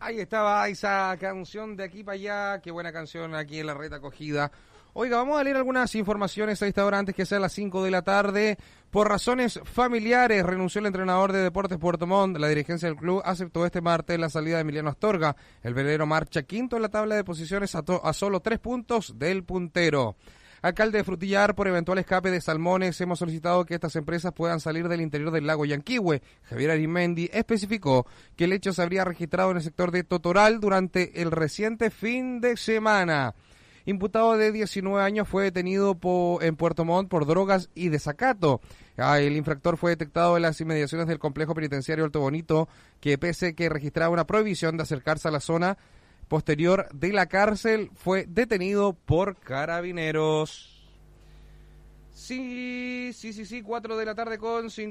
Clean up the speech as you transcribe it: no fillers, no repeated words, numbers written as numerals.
Ahí estaba esa canción de aquí para allá, qué buena canción aquí en la Red Acogida. Oiga, vamos a leer algunas informaciones a esta hora antes que sea las 5 de la tarde. Por razones familiares, renunció el entrenador de Deportes Puerto Montt. La dirigencia del club aceptó este martes la salida de Emiliano Astorga. El velero marcha quinto en la tabla de posiciones a solo 3 puntos del puntero. Alcalde de Frutillar, por eventual escape de salmones, hemos solicitado que estas empresas puedan salir del interior del lago Yanquihue. Javier Arimendi especificó que el hecho se habría registrado en el sector de Totoral durante el reciente fin de semana. Imputado de 19 años fue detenido en Puerto Montt por drogas y desacato. El infractor fue detectado en las inmediaciones del complejo penitenciario Alto Bonito, que pese que registraba una prohibición de acercarse a la zona posterior de la cárcel, fue detenido por carabineros. Sí, 4 de la tarde con 50.